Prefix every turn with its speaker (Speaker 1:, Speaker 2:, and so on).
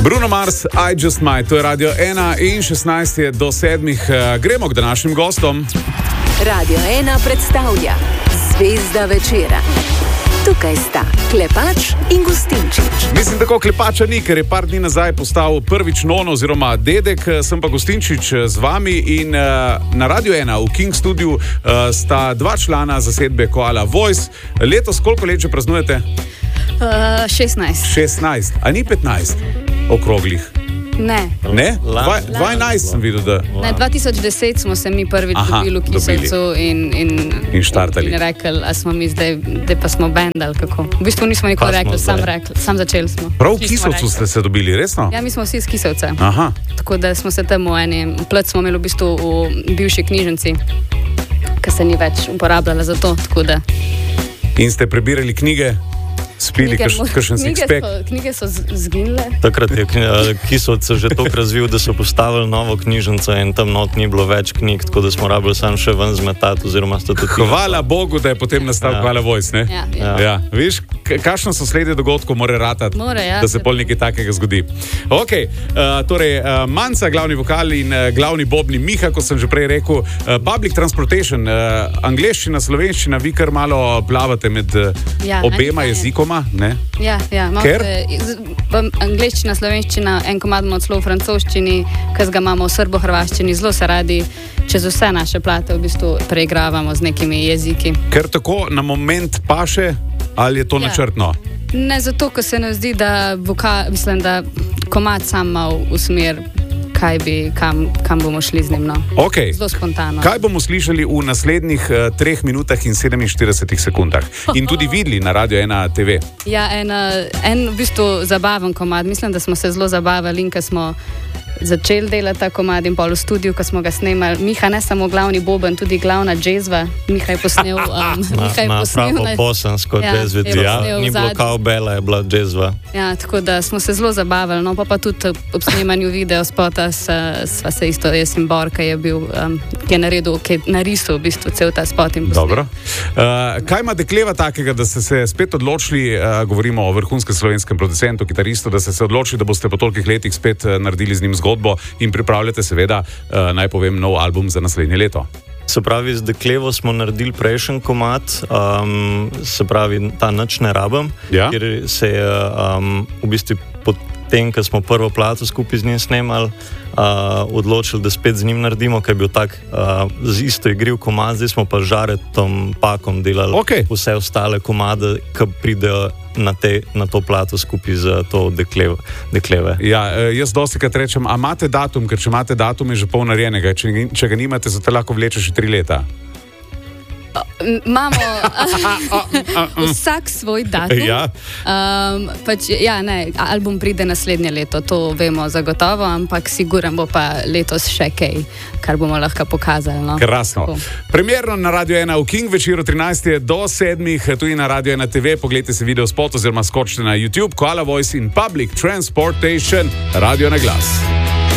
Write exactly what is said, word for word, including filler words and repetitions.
Speaker 1: Bruno Mars, I Just Might, to je Radio ena in šestnajst je do sedmih. Gremo k današnjim gostom.
Speaker 2: Radio ena predstavlja Zvezda večera. Tukaj sta Klepač in Gustinčič.
Speaker 1: Mislim, tako Klepača ni, ker je par dni nazaj postal prvič non oziroma dedek, sem pa Gustinčič z vami in uh, na Radio ena v King Studiu uh, sta dva člana zasedbe Koala Voice. Letos koliko let že praznujete?
Speaker 3: Uh, šestnajst.
Speaker 1: šestnajst, a ni petnajst okroglih?
Speaker 3: Ne.
Speaker 1: Ne? dvanajst sem videl, da...
Speaker 3: Ne, dva tisoč deset smo se mi prvič
Speaker 1: Aha,
Speaker 3: dobili v Kiselcu in, in,
Speaker 1: In štartali.
Speaker 3: in rekli, a smo mi zdaj, da pa smo band ali kako. V bistvu nismo nikoli
Speaker 4: Pa smo
Speaker 3: rekli, sam
Speaker 4: zdaj.
Speaker 3: rekli, sam začeli smo.
Speaker 1: Prav v
Speaker 3: Nismo
Speaker 1: Kiselcu
Speaker 3: rekli.
Speaker 1: ste se dobili, resno?
Speaker 3: Ja, mi smo vsi iz Kiselca.
Speaker 1: Aha.
Speaker 3: Tako da smo se tam v eni, plec smo imeli v bistvu v bivši knjižnici, ki se ni več uporabljala za to, tako da...
Speaker 1: In ste prebirali knjige? Spili
Speaker 3: Knjige mo-
Speaker 1: kakšen
Speaker 3: knjige
Speaker 1: six-pack?
Speaker 3: so- Knjige so z- zginile.
Speaker 4: Takrat je Kisovc že toliko razvil, da so postavili novo knjižnico in tam not ni bilo več knjig, tako da smo rabili sam še ven zmetati oziroma sta tudi...
Speaker 1: Hvala Bogu, da je potem nastal
Speaker 4: Ja.
Speaker 1: Koala Voice, ne?
Speaker 3: Ja, ja.
Speaker 1: Ja. Viš, k- kakšno so sledje dogodkov, mora ratati,
Speaker 3: More, ja.
Speaker 1: da se pol nekaj takega zgodi. Ok, uh, torej uh, Manca, glavni vokal in uh, glavni bobni Miha, kot sem že prej rekel. Uh, public transportation, uh, angleščina, slovenščina, vi kar malo plavate med uh,
Speaker 3: Ja,
Speaker 1: obema
Speaker 3: najbolje.
Speaker 1: jezikoma, ne?
Speaker 3: Ja, ja, malo
Speaker 1: Ker?
Speaker 3: se- z- v angleščina, slovenščina, en komad imamo celo v francoščini, ki ga imamo v srbo-hrvaščini, zelo se radi čez vse naše plate v bistvu preigravamo z nekimi jeziki.
Speaker 1: Ker tako na moment paše, ali je to
Speaker 3: Ja.
Speaker 1: načrtno?
Speaker 3: Ne zato, ker se nam zdi, da, voka, mislim, da komad sam mal v smer, kaj bi, kam, kam bomo šli z njim. No.
Speaker 1: Okay.
Speaker 3: Zelo spontano.
Speaker 1: Kaj bomo slišali v naslednjih uh, treh minutah in sedeminštiridesetih sekundah? In tudi videli na Radio ena T V.
Speaker 3: Ja, en, eh, en v bistvu zabaven komad. Mislim, da smo se zelo zabavali in ko smo začeli delati ta komad in pol v studiu, ko smo ga snemali. Miha ne samo glavni boben, tudi glavna džezva. Miha je posnel. Um, Miha je
Speaker 4: Na
Speaker 3: posnel
Speaker 4: pravo bosansko
Speaker 3: Ja,
Speaker 4: jazz
Speaker 3: je
Speaker 4: ja,
Speaker 3: posnel
Speaker 4: ni bilo
Speaker 3: zadnji.
Speaker 4: kao bela, je bila jazzva.
Speaker 3: Ja, tako da smo se zelo zabavali. No, pa, pa tudi ob snemanju video spota sva, sva se isto, jaz in Bor, ki je bil, um, ki je naredil, ki je narisal v bistvu cel ta spot in posnel.
Speaker 1: Dobro. Uh, kaj ima dekleva takega, da ste se spet odločili, uh, govorimo o vrhunskem slovenskem producentu, kitaristu, da ste se odločili, da boste po tolikih letih spet uh, naredili z njim zgodbo in pripravljate seveda, uh, naj povem, nov album za naslednje leto?
Speaker 4: Se pravi, z Deklevo smo naredili prejšnji komad, um, se pravi, ta Nič ne rabim,
Speaker 1: Ja.
Speaker 4: kjer se je um, v bistvu potem, ko smo prvo plato skupaj z njim snemali, uh, odločili, da spet z njim naredimo, ker je bil tak uh, z isto igriv komad, zdaj smo pa z Žaretom Pakom delali
Speaker 1: Okej.
Speaker 4: vse ostale komade, ki pridejo na, te, na to plato skupaj z to deklev, Dekleve.
Speaker 1: Ja, uh, jaz dosti krat rečem, a imate datum, ker če imate datum, je že pol narejenega, če, če ga nimate, se te lahko vleče še tri leta.
Speaker 3: Imamo vsak svoj datum.
Speaker 1: Ja.
Speaker 3: Um, pač, ja, ne, album pride naslednje leto, to vemo zagotovo, ampak siguran bo pa letos še kaj, kar bomo lahko pokazali. No.
Speaker 1: Krasno.
Speaker 3: Tako.
Speaker 1: Premierno na Radio ena v King večeru trinajst do sedmih, tudi na Radio ena T V. Poglejte si video spot oziroma skočite na YouTube, Koala Voice in Public Transportation, Radio na glas.